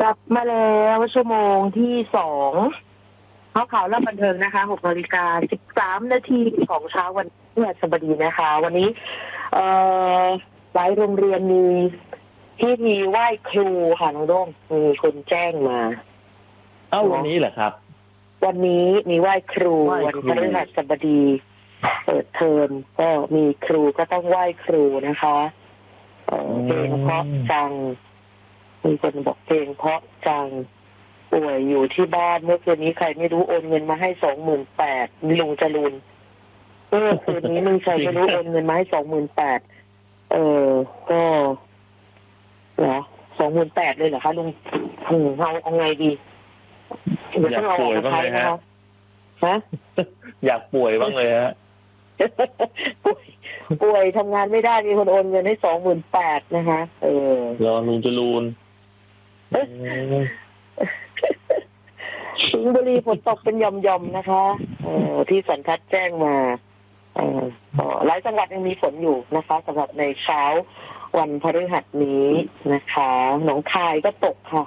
กลับมาแล้วชั่วโมงที่2ข่าวเล่าบันเทิงนะคะ6:13 นาทีของเช้าวันพฤหัสบดีนะคะวันนี้หลายโรงเรียนมีพิธีไหว้ครูค่ะน้องโด้งมีคนแจ้งมาวันนี้เหรอครับวันนี้มีไหว้ครูวันพฤหัสบดีเปิดเทอมก็มีครูก็ต้องไหว้ครูนะคะเพลงเพราะจังมีคนบอกเพลงเพราะจังป่วยอยู่ที่บ้านเมื่อคืนนี้ใครไม่รู้โอนเงินมาให้28,000ลุงจรูนเมื่อคืนนี้มึงใครไม่รู้โอนเงินมาให้28,000ก็เหรอ28,000เลยเหรอคะลุงเอาไงดีอยากป่วยบ้างเลยฮะอยากป่วยบ้างเลยฮะป่วยทำงานไม่ได้มีคนโอนเงินให้28,000นะคะรอลุงจรูนสิงห์บุรีฝนตกเป็นหย่อมๆนะคะที่สันทัดแจ้งมาหลายจังหวัดยังมีฝนอยู่นะคะสำหรับในเช้าวันพฤหัสนี้นะคะหนองคายก็ตกค่ะ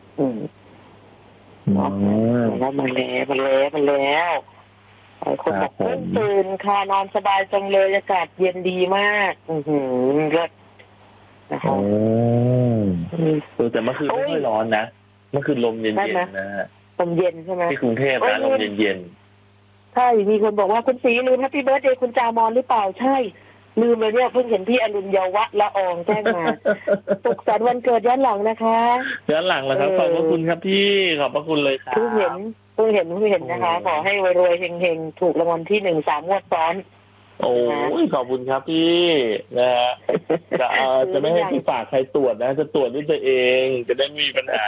แล้วมาแล้วคนบอกเพิ่งตื่นค่ะนอนสบายจังเลยอากาศเย็นดีมากเลิศนะคะแต่เมื่อคืนไม่ค่อยร้อนนะเมื่อคืนลมเย็นๆนะฮะลมเย็นใช่ไหมที่กรุงเทพนะลมเย็นใช่มีคนบอกว่าคุณศรีลืมแฮปปี้เบิร์ธเดย์คุณจามอนหรือเปล่าใช่ลืมเลยเนี่ยเพิ่งเห็นพี่อรุณเยาวะละอองแจ้งมาสุขสันต์วันเกิดย้อนหลังนะคะย้อนหลังแล้วครับขอบพระคุณครับพี่ขอบพระคุณเลยครับเพิ่งเห็นนะคะขอให้รวยๆเฮงๆถูกรางวัลที่1 3 งวดซ้อนโอ้ยขอบคุณครับพี่นะฮะจะไม่ให้พี่ฝากใครตรวจนะจะตรวจด้วยตัวเองจะได้มีปัญหา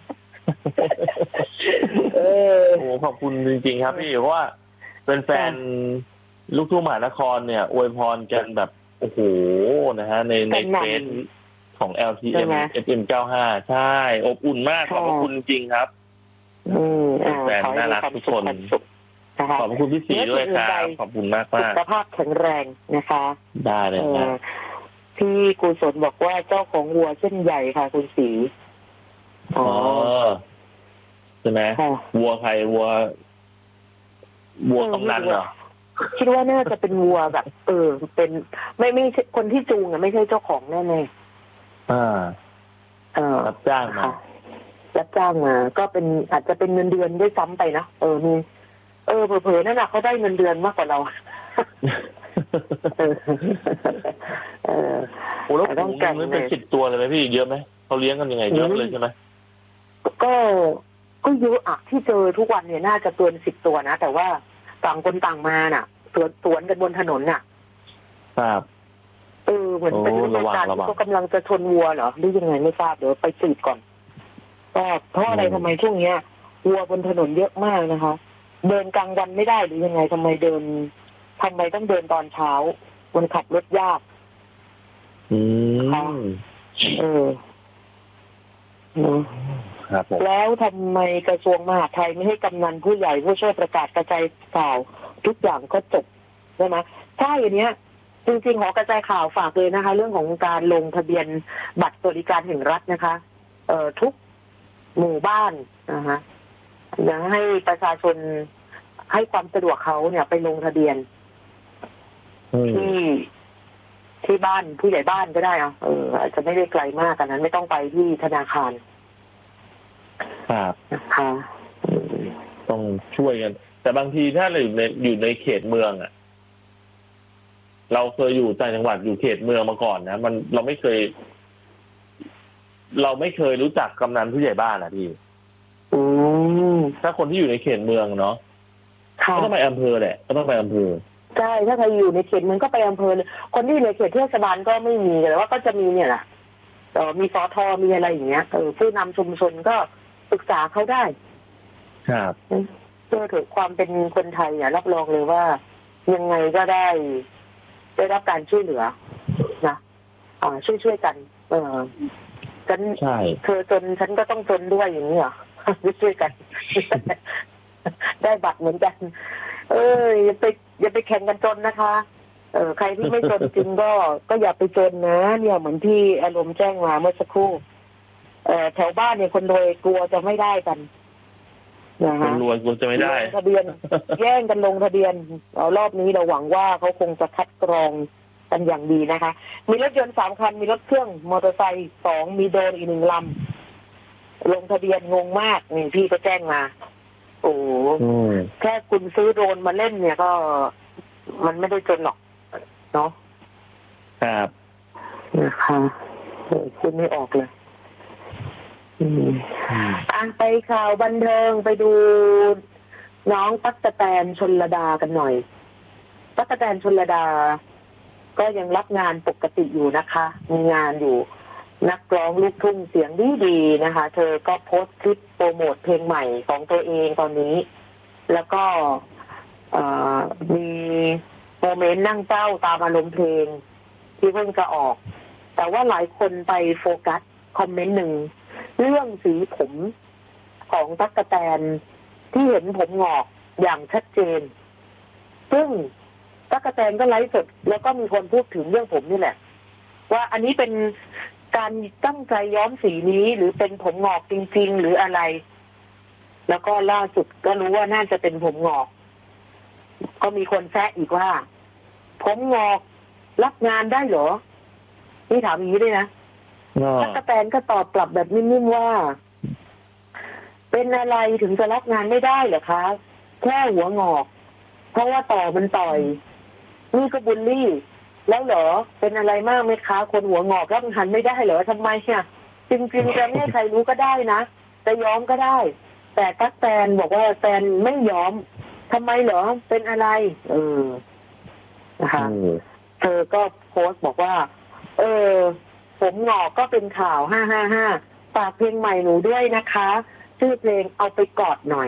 โอ้ขอบคุณจริงๆครับพี่เพราะว่าเป็นแฟนลูกทุ่งมหานครเนี่ยอวยพรกันแบบโอ้โหนะฮะในเฟซของ LTM FM 95ใช่อบอุ่นมากขอบพระคุณจริงครับแฟนน่ารักทุกคนขอบคุณพี่ศรีด้วยครับขอบคุณมากมากสุขภาพแข็งแรงนะคะได้เลยนะพี่กุศลบอกว่าเจ้าของวัวเส้นใหญ่ค่ะคุณศรีใช่ไหมวัวใครวัวกำนันเหรอคิดว่าน่าจะเป็นวัวแบบเป็นไม่คนที่จูงไม่ใช่เจ้าของแน่รับจ้างมาก็เป็นอาจจะเป็นเงินเดือนด้วยซ้ำไปนะมีเผลอๆนั่นน่ะเขาได้เงินเดือนมากกว่าเราโอ้แล้วต้องการเป็น10 ตัวเลยไหมพี่เยอะไหมเขาเลี้ยงกันยังไงเยอะเลยใช่ไหมก็เยอะอ่ะที่เจอทุกวันเนี่ยน่าจะเกิน10 ตัวนะแต่ว่าต่างคนต่างมาน่ะสวนกันบนถนนน่ะครับเหมือนเป็นเรื่องการที่เขากำลังจะชนวัวเหรอหรือยังไงไม่ทราบเดี๋ยวไปสืบก่อนก็เพราะอะไรทำไมช่วงเนี้ยวัวบนถนนเยอะมากนะคะเดินกลางวันไม่ได้หรือยังไงทำไมต้องเดินตอนเช้าคนขับรถยากแล้วทำไมกระทรวงมหาดไทยไม่ให้กำนันผู้ใหญ่ผู้ช่วยประกาศกระจายข่าวทุกอย่างก็จบใช่ไหมใช่อย่างเนี้ยจริงๆขอกระจายข่าวฝากเลยนะคะเรื่องของการลงทะเบียนบัตรสวัสดิการแห่งรัฐนะคะทุกหมู่บ้านนะคะอยากให้ประชาชนให้ความสะดวกเขาเนี่ยไปลงทะเบียนที่บ้านผู้ใหญ่บ้านก็ได้อาจจะไม่ได้ไกลมากกันนั้นไม่ต้องไปที่ธนาคารครับนะคะต้องช่วยกันแต่บางทีถ้าเราอยู่ในเขตเมืองอ่ะเราเคยอยู่ต่างจังหวัดอยู่เขตเมืองมาก่อนนะเราไม่เคยรู้จักกำนันผู้ใหญ่บ้านอ่ะพี่ถ้าคนที่อยู่ในเขตเมืองเนาะก็ต้องไปอำเภอแหละก็ต้องไปอำเภอใช่ถ้าใครอยู่ในเขตเมืองก็ไปอำเภอคนที่อยู่ในเขตเทศบาลก็ไม่มีแต่ว่าก็จะมีเนี่ยแหละมีสทมีอะไรอย่างเงี้ยผู้นำชุมชนก็ศึกษาเขาได้ครับเพื่อถึงความเป็นคนไทยเนี่ยรับรองเลยว่ายังไงก็ได้รับการช่วยเหลือนะช่วยกันฉันเธอจนฉันก็ต้องจนด้วยอย่างนี้เหรอช่วยกันได้บัตรเหมือนกันอย่าไปแข่งกันจนนะคะ ใครที่ไม่จนจริงก็อย่าไปจนนะเนี่ยเหมือนที่อารมณ์แจ้งมาเมื่อสักครู่แถวบ้านเนี่ยคนรวยกลัวจะไม่ได้กันนะคนฮะรวยควรจะไม่ได้ลงทะเบียน แย่งกันลงทะเบียนรอบนี้เราหวังว่าเขาคงจะคัดกรองกันอย่างดีนะคะมีรถยนต์3 คันมีรถเครื่องมอเตอร์ไซค์2มีโดรนอีก1 ลำลงทะเบียนงงมากนี่พี่ก็แจ้งมาโอ้แค่คุณซื้อโดรนมาเล่นเนี่ยก็มันไม่ได้จนหรอกเนาะครับนะคะคุณไม่ออกเลยไปข่าวบันเทิงไปดูน้องตั๊กแตนชลดากันหน่อยตั๊กแตนชลดาก็ยังรับงานปกติอยู่นะคะมีงานอยู่นักร้องลูกทุ่งเสียงดีๆนะคะเธอก็โพสต์คลิปโปรโมทเพลงใหม่ของตัวเองตอนนี้แล้วก็มีโมเมนต์นั่งเจ้าตามอารมณ์เพลงที่เพิ่งจะออกแต่ว่าหลายคนไปโฟกัสคอมเมนต์หนึ่งเรื่องสีผมของตั๊กแตนที่เห็นผมงอกอย่างชัดเจนซึ่งตั๊กแตนก็ไลฟ์สดแล้วก็มีคนพูดถึงเรื่องผมนี่แหละว่าอันนี้เป็นการตั้งใจย้อมสีนี้หรือเป็นผมงอกจริงๆหรืออะไรแล้วก็ล่าสุดก็รู้ว่าน่าจะเป็นผมงอกก็มีคนแซะอีกว่าผมงอกรับงานได้เหรอนี่ถามอย่างนี้ด้วยนะตั๊กแตนก็ตอบกลับแบบนิ่มๆว่าเป็นอะไรถึงจะรับงานไม่ได้เหรอคะแค่หัวงอกเพราะว่าต่อมันต่อยนี่ก็บูลลี่แล้วเหรอเป็นอะไรมากไหมคะคนหัวงอกรับงานไม่ได้เหรอทำไมอ่ะจริงๆจะไม่ให้ใครรู้ก็ได้นะจะย้อมก็ได้แต่ตั๊กแตนบอกว่าแตนไม่ย้อมทำไมเหรอเป็นอะไรนะคะเธอก็โพสต์บอกว่าผมงอกก็เป็นข่าว555ฝากเพลงใหม่หนูด้วยนะคะชื่อเพลงเอาไปกอดหน่อย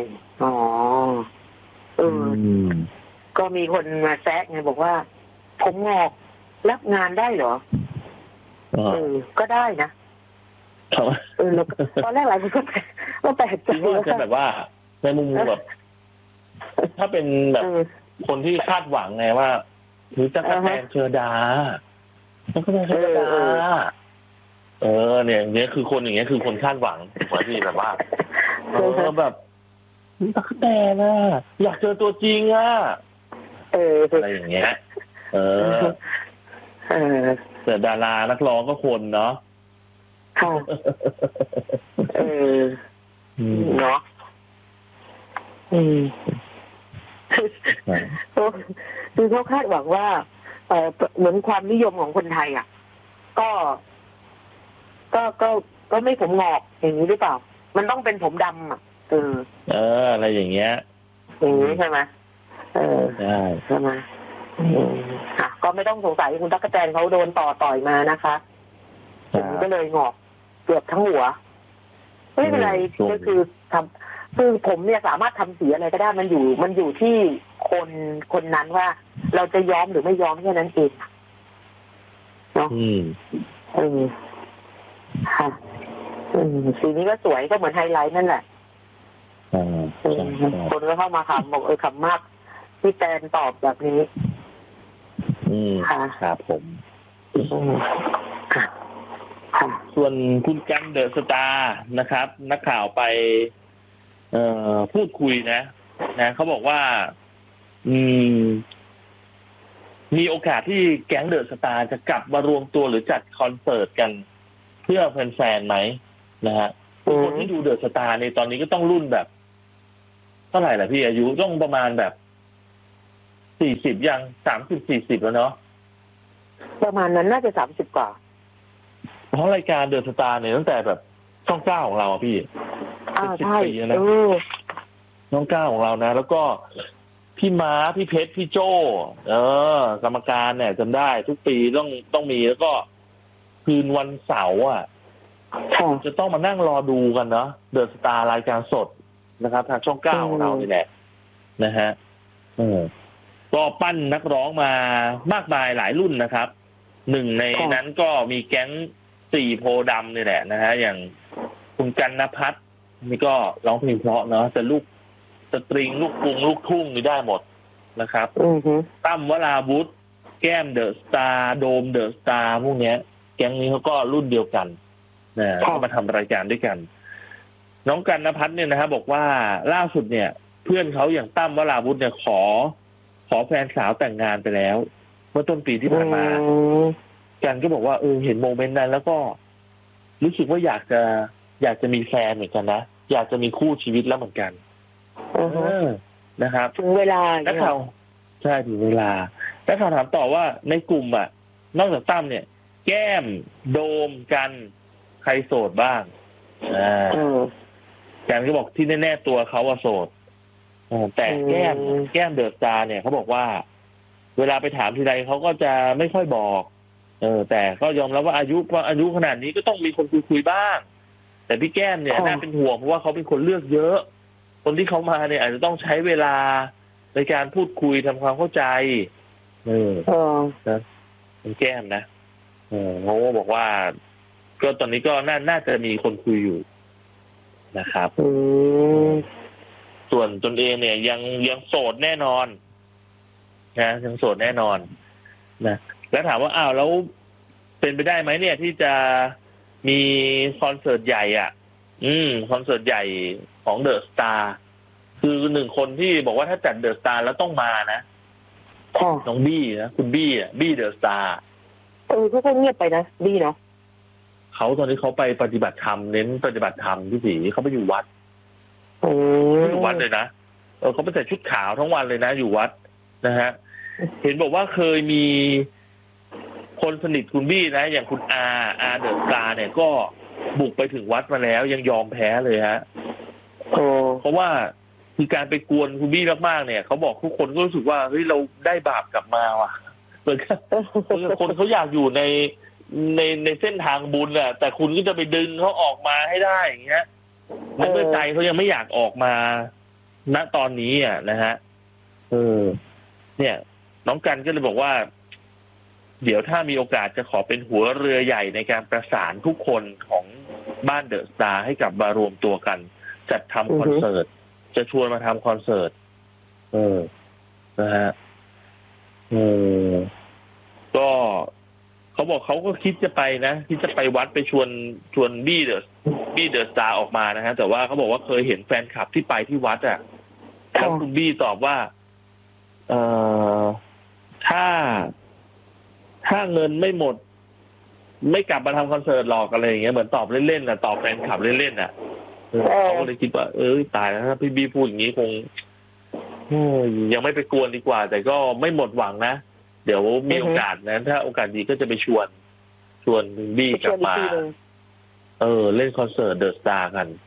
ก็มีคนมาแซะไงบอกว่าผมงอกรับงานได้เหรอก็ได้นะแล้วตอนแรกหลายคนก็แปลกใจว่าจะแบบว่าในมุมแบบถ้าเป็นแบบคนที่คาดหวังไงว่าถือจะกระแตนเชอดาแล้วก็เชอดาเนี่ยอย่างเงี้ยคือคนอย่างเงี้ยคือคนคาดหวังถูกไหมพี่แบบว่าแบบตั๊กแตนน่ะอยากเจอตัวจริงอ่ะอะไรอย่างเงี้ยแต่ดารานักร้องก็คนเนาะเนาะคือเขาคาดหวังว่าเหมือนความนิยมของคนไทยอ่ะก็ไม่ผมงอกอย่างนี้หรือเปล่ามันต้องเป็นผมดำอ่ะอะไรอย่างเงี้ยอย่างนี้ใช่ไหมใช่ไหมก็ไม่ต้องสงสัยคุณตั๊กแตนเขาโดนต่อยมานะคะผมก็เลยงอกเกือบทั้งหัวไม่เป็นไรก็คือคือผมเนี่ยสามารถทำสีอะไรก็ได้มันอยู่ที่คนนั้นว่าเราจะย้อมหรือไม่ย้อมแค่นั้นเองเนาะค่ะสีนี้ก็สวยก็เหมือนไฮไลท์นั่นแหละคนก็เข้ามาขำบอกขำมากที่แตนตอบแบบนี้ค่ะครับผมส่วนคุณกันเดอะสตาร์นะครับนักข่าวไปพูดคุยนะเขาบอกว่ามีโอกาสที่แก๊งเดอะสตาร์จะกลับมารวมตัวหรือจัดคอนเสิร์ตกันเพื่อแฟนๆไหมนะฮะคนที่ดูเดอะสตาร์ในตอนนี้ก็ต้องรุ่นแบบเท่าไหร่ล่ะพี่อายุต้องประมาณแบบ40ยัง30-40แล้วเนาะประมาณนั้นน่าจะ30กว่าเพราะรายการเดอะสตาร์เนี่ยตั้งแต่แบบช่อง9ของเราพี่ใช่นะช่อง9ของเรานะแล้วก็พี่ม้าพี่เพชรพี่โจ้กรรมการเนี่ยจำได้ทุกปีต้องมีแล้วก็คืนวันเสาร์จะต้องมานั่งรอดูกันเนาะเดอะสตาร์รายการสดนะครับทางช่อง9ของเรานี่แหละนะฮะก็ปั้นนักร้องมามากมายหลายรุ่นนะครับหนึ่งในนั้นก็มีแก๊ง4โพดำนี่แหละนะฮะอย่างคุณกันณภัทรนี่ก็ร้องเพลงเพราะเนาะแต่ลูกสตริงลูกกรุงลูกทุ่งนี่ได้หมดนะครับตั้มวราวุธแก้มเดอะสตาร์โดมเดอะสตาร์พวกเนี้ยแก๊งนี้เขาก็รุ่นเดียวกันนะก็มาทำรายการด้วยกันน้องกันณภัทรเนี่ยนะฮะบอกว่าล่าสุดเนี่ยเพื่อนเขาอย่างตั้มวราวุธเนี่ยขอแฟนสาวแต่งงานไปแล้วเมื่อต้นปีที่ผ่านมากันก็บอกว่าเห็นโมเมนต์นั้นแล้วก็รู้สึกว่าอยากจะมีแฟนเหมือนกันนะอยากจะมีคู่ชีวิตแล้วเหมือนกันนะครับถึงเวลานักข่าวใช่ถึงเวลานักข่าวถามต่อว่าในกลุ่มอ่ะนอกจากตั้มเนี่ยแก้มโดมกันใครโสดบ้างกันก็บอกที่แน่ๆตัวเขาว่าโสดแต่แก้มเดอะสตาร์เนี่ยเขาบอกว่าเวลาไปถามทีไรเขาก็จะไม่ค่อยบอกแต่ก็ยอมรับว่าอายุขนาดนี้ก็ต้องมีคนคุยบ้างแต่พี่แก้มเนี่ยน่าเป็นห่วงเพราะว่าเขาเป็นคนเลือกเยอะคนที่เขามาเนี่ยอาจจะต้องใช้เวลาในการพูดคุยทำความเข้าใจนะเป็นแก้มนะเขาบอกว่าก็ตอนนี้ก็น่าจะมีคนคุยอยู่นะครับส่วนตนเองเนี่ยยังโสดแน่นอนนะยังโสดแน่นอนนะแล้วถามว่าแล้วเป็นไปได้ไหมเนี่ยที่จะมีคอนเสิร์ตใหญ่คอนเสิร์ตใหญ่ของเดอะสตาร์คือหนึ่งคนที่บอกว่าถ้าจัดเดอะสตาร์แล้วต้องมานะน้องบี้นะคุณบี้บี้เดอะสตาร์ก็เงียบไปนะบี้เนาะเขาตอนนี้เขาไปปฏิบัติธรรมเน้นปฏิบัติธรรมที่สีเขาไปอยู่วัดอยู่วัดเลยนะเขาไปใส่ชุดขาวทั้งวันเลยนะอยู่วัดนะฮะเห็นบอกว่าเคยมีคนสนิทคุณบี้นะอย่างคุณอาเดอะสตาร์เนี่ยก็บุกไปถึงวัดมาแล้วยังยอมแพ้เลยฮะเพราะว่าคือการไปกวนคุณบี้มากๆเนี่ยเขาบอกทุกคนก็รู้สึกว่าเฮ้ยเราได้บาปกลับมาว่ะเหมือนคนเขาอยากอยู่ในเส้นทางบุญแหละแต่คุณก็จะไปดึงเขาออกมาให้ได้อย่างเงี้ยในเมื่อใจเขายังไม่อยากออกมาณตอนนี้นะฮะเนี่ยน้องกันก็เลยบอกว่าเดี๋ยวถ้ามีโอกาสจะขอเป็นหัวเรือใหญ่ในการประสานทุกคนของบ้านเดอะสตาร์ให้กลับมารวมตัวกันจัดทำคอนเสิร์ตจะชวนมาทำคอนเสิร์ตนะฮะก็เขาบอกเขาก็คิดจะไปนะคิดจะไปวัดไปชวนบี้เดอะสตาร์ออกมานะฮะแต่ว่าเขาบอกว่าเคยเห็นแฟนคลับที่ไปที่วัดแล้วคุณบี้ตอบว่าถ้าเงินไม่หมดไม่กลับมาทำคอนเสิร์ตหรอกอะไรอย่างเงี้ยเหมือนตอบเล่นๆตอบแฟนคลับเล่นๆเขาก็เลยคิดว่าตายแล้วถ้าพี่บี้พูดอย่างนี้คงยังไม่ไปกวนดีกว่าแต่ก็ไม่หมดหวังนะเดี๋ยวมีโอกาสนะถ้าโอกาสดีก็จะไปชวนบี้กลับมาเล่นคอนเสิร์ตเดอะสตาร์กัน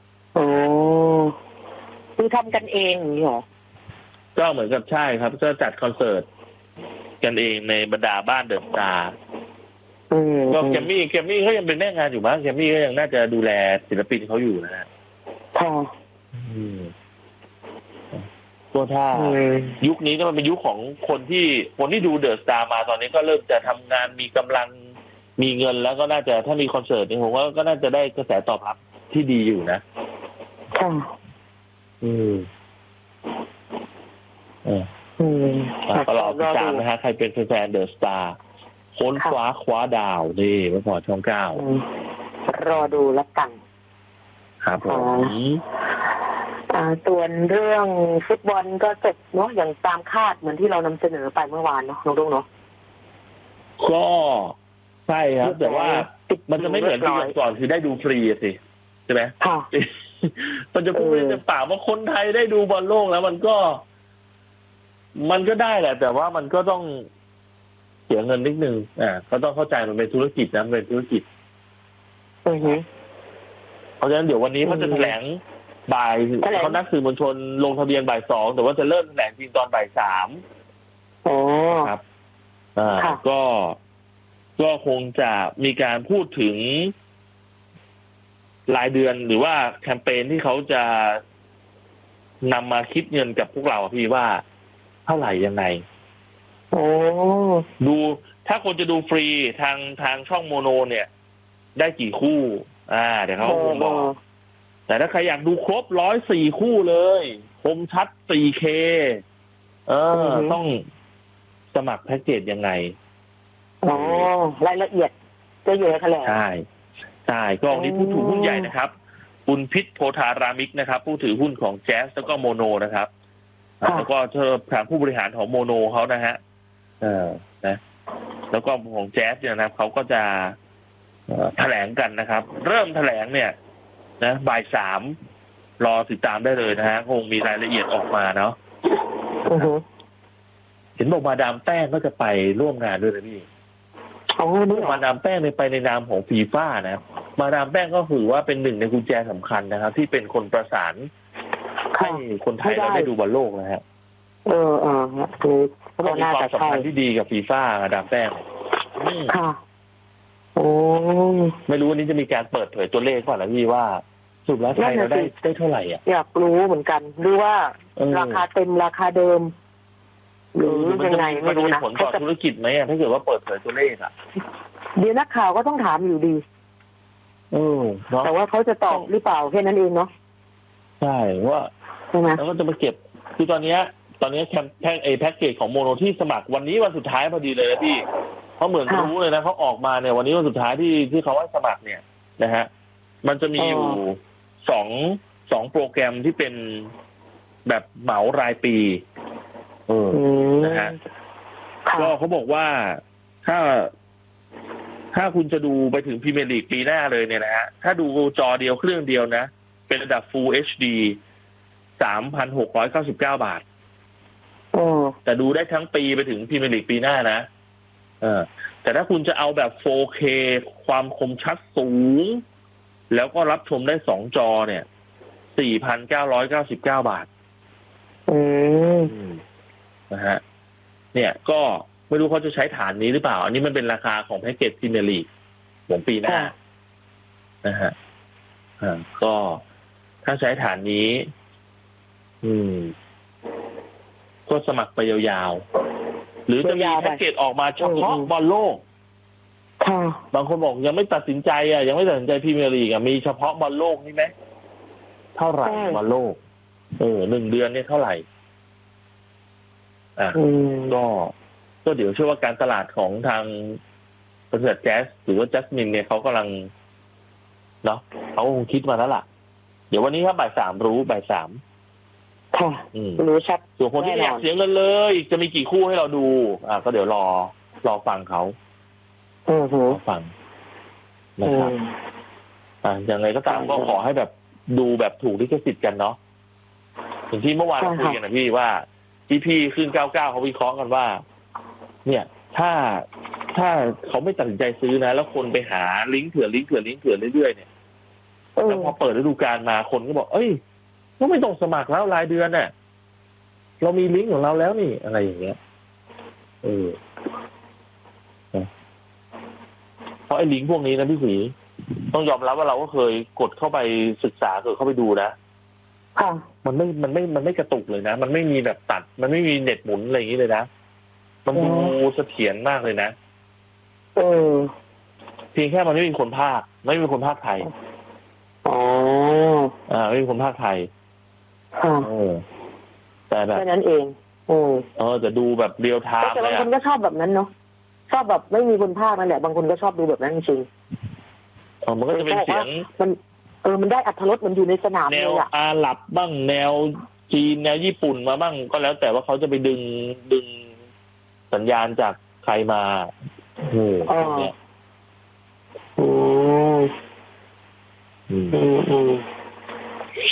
คือทำกันเองอย่างนี้หรอก็เหมือนกับใช่ครับก็จัดคอนเสิร์ตกันเองในบรรดาบ้านเดอะสตาร์ก็แกมมี่เขายังเป็นแม่งานอยู่มั้งแกมมี่ก็ยังน่าจะดูแลศิลปินเขาอยู่นะฮะก็ถ้ายุคนี้ก็มันเป็นยุคของคนที่ดูเดอะสตาร์มาตอนนี้ก็เริ่มจะทำงานมีกำลังมีเงินแล้วก็น่าจะถ้ามีคอนเสิร์ตนี่ผมว่าก็น่าจะได้กระแสตอบรับที่ดีอยู่นะก็รอติดตามนะฮะใครเป็นแฟนเดอะสตาร์ค้นคว้าดาวนี่เมื่อก่อนช่อง9 รอดูแล้วกันครับผมส่วนเรื่องฟุตบอลก็จบเนาะอย่างตามคาดเหมือนที่เรานำเสนอไปเมื่อวานเนาะน้องดุ้งเนาะก็ใช่ครับแต่ว่ามันจะไม่เหมือนที่ก่อนคือได้ดูฟรีสิใช่ไหมมันจะพูดในปากว่าคนไทยได้ดูบอลโลกแล้วมันก็ได้แหละแต่ว่ามันก็ต้องเสียเงินนิดนึงก็ต้องเข้าใจมันเป็นธุรกิจนะเป็นธุรกิจเพราะฉะนั้นเดี๋ยววันนี้เขาจะแถลงบ่ายเขานัดสื่อมวลชนลงทะเบียนบ่าย2แต่ว่าจะเริ่มแถลงจริงตอนบ่าย3ครับก็คงจะมีการพูดถึงรายเดือนหรือว่าแคมเปญที่เขาจะนำมาคิดเงินกับพวกเราพี่ว่าเท่าไหร่ยังไงดูถ้าคนจะดูฟรีทางช่องโมโนเนี่ยได้กี่คู่เดี๋ยวเขาคงบอกแต่ถ้าใครอยากดูครบ104คู่เลยคมชัด 4K ต้องสมัครแพ็กเกจยังไงรายละเอียดจะอยู่ในแถลงใช่ใช่กองนี้ผู้ถือหุ้นใหญ่นะครับคุณพิษโพธารามิกนะครับผู้ถือหุ้นของแจ๊สแล้วก็โมโนนะครับแล้วก็ทางผู้บริหารของโมโนเขานะฮะนะแล้วก็ของแจ๊สเนี่ยนะครับเขาก็จะแถลงกันนะครับ เริ่มแถลงเนี่ยนะบ่าย 3รอติดตามได้เลยนะฮะคงมีรายละเอียดออกมาเนาะเห็นบอกมาดามแป้งก็จะไปร่วมงานด้วยนะพี่มาดามแป้งไปในนามของฟีฟ่านะมาดามแป้งก็ถือว่าเป็นหนึ่งในกุญแจสำคัญนะครับ ที่เป็นคนประสานให้คนไทยเราได้ดูบอลโลกนะฮะคือเขาบอกมีความสัมพันธ์ที่ดีกับฟีฟ่ามาดามแป้งค่ะโอ้ไม่รู้วันนี้จะมีการเปิดเผยตัวเลขก่อนนะพี่ว่าสุดแล้วไทยเราได้เท่าไหร่อ่ะอยากรู้เหมือนกันหรือว่าราคาเต็มราคาเดิมหรือยังไงไม่รู้นะผลต่อธุรกิจไหมถ้าเกิดว่าเปิดเผยตัวเลขอ่ะเดี๋ยวนักข่าวก็ต้องถามอยู่ดีแต่ว่าเขาจะตอบหรือเปล่าแค่นั้นเองเนาะใช่ว่าแล้วก็จะมาเก็บคือตอนนี้แพ็กเกจของโมโนที่สมัครวันนี้วันสุดท้ายพอดีเลยนะพี่เขาเหมือนรู้เลยนะเขาออกมาเนี่ยวันนี้วันสุดท้ายที่เขาให้สมัครเนี่ยนะฮะมันจะมีอยู่สองโปรแกรมที่เป็นแบบเหมารายปีนะฮะก็เขาบอกว่าถ้าคุณจะดูไปถึงพรีเมียร์ลีกปีหน้าเลยเนี่ยนะฮะถ้าดูจอเดียวเครื่องเดียวนะเป็นระดับ Full HD 3,699 บาทแต่ดูได้ทั้งปีไปถึงพรีเมียร์ลีกปีหน้านะแต่ถ้าคุณจะเอาแบบ 4K ความคมชัดสูงแล้วก็รับชมได้2จอเนี่ย 4,999 บาทนะฮะเนี่ยก็ไม่รู้เขาจะใช้ฐานนี้หรือเปล่าอันนี้มันเป็นราคาของแพ็กเกจพรีเมียร์ลีกของปีหน้านะฮะก็ถ้าใช้ฐานนี้ก็สมัครไปยาวๆหรือจะมีแพ็กเกจออกมาเฉพาะบอลโลกบางคนบอกยังไม่ตัดสินใจยังไม่ตัดสินใจพรีเมียร์ลีกมีเฉพาะบอลโลกนี่ไหมเท่าไหร่บอลโลก1 เดือนเนี่ยเท่าไหร่ก็เดี๋ยวเชื่อว่าการตลาดของทางบริษัทแจ๊สหรือว่าจัสมินเนี่ยเขากำลังเนาะเขาคงคิดมาแล้วล่ะเดี๋ยววันนี้ครับบ่าย 3รู้บ่าย 3 ค่ะรู้ชัดส่วนคนที่อยากเสียเงินเลยจะมีกี่คู่ให้เราดูก็เดี๋ยวรอฟังเขาฟังนะครับอย่างไรก็ตามก็ขอให้แบบดูแบบถูกลิขสิทธิ์กันเนาะอย่างที่เมื่อวานเราคุยกันนะพี่ว่าพี่ขึ้น99เขาวิเคราะห์กันว่าเนี่ยถ้าเขาไม่ตัดสินใจซื้อนะแล้วคนไปหาลิงก์เถื่อนเรื่อยๆเนี่ยแล้วพอเปิดฤดูกาลมาคนก็บอกเอ้ยก็ไม่ต้องสมัครแล้วรายเดือนน่ะเรามีลิงก์ของเราแล้วนี่อะไรอย่างเงี้ยเพราะไอ้ลิงก์พวกนี้นะพี่ศรีต้องยอมรับว่าเราก็เคยกดเข้าไปศึกษาเคยเข้าไปดูนะมันไม่กระตุกเลยนะมันไม่มีแบบตัดมันไม่มีเน็ตหมุนอะไรอย่างนี้เลยนะมันดูเสถียรมากเลยนะเพียงแค่มันไม่มีคนพากย์ไม่มีคนพากย์ไทยไม่มีคนพากย์ไทยแต่แบบแค่นั้นเองจะดูแบบเรียลไทม์แต่บางคนก็ชอบแบบนั้นเนาะชอบแบบไม่มีคนพากย์นั่นแหละบางคนก็ชอบดูแบบนั้นจริงมันก็จะเป็นเสียงมันได้อรรถรสมันอยู่ในสนามเลยแนวอาหรับบ้างแนวจีนแนวญี่ปุ่นมาบ้างก็แล้วแต่ว่าเขาจะไปดึงสัญญาณจากใครมาเนี่ย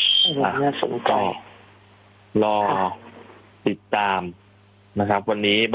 น่าสนใจรอติดตามนะครับวันนี้